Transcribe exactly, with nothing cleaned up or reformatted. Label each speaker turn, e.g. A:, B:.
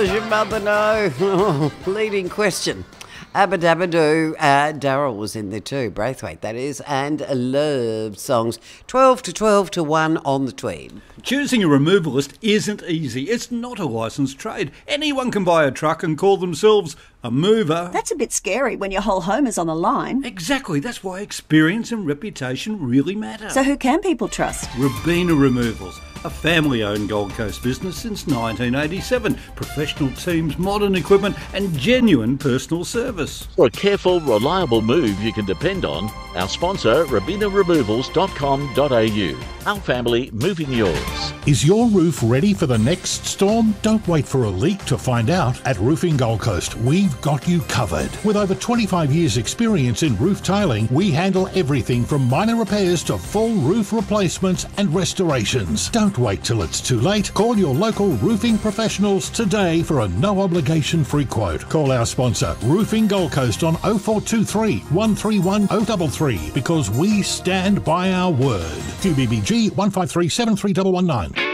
A: Does your mother know? Leading question. Abba Dabba Doo. Uh, Daryl was in there too, Braithwaite that is, and loved songs. twelve to twelve to one on the Tweed.
B: Choosing a removalist isn't easy. It's not a licensed trade. Anyone can buy a truck and call themselves a mover.
C: That's a bit scary when your whole home is on the line.
B: Exactly. That's why experience and reputation really matter.
C: So who can people trust?
B: Robina Removals, a family-owned Gold Coast business since nineteen eighty-seven. Professional teams, modern equipment and genuine personal service.
D: For a careful, reliable move you can depend on, our sponsor, robina removals dot com dot a u. Our family moving yours.
E: Is your roof ready for the next storm? Don't wait for a leak to find out. At Roofing Gold Coast, we've got you covered. With over twenty-five years experience in roof tiling, we handle everything from minor repairs to full roof replacements and restorations. Don't wait till it's too late. Call your local roofing professionals today for a no-obligation free quote. Call our sponsor, Roofing Gold Coast, on oh four two three, one three one, oh three three because we stand by our word. Q B B G one five three seven three one one nine.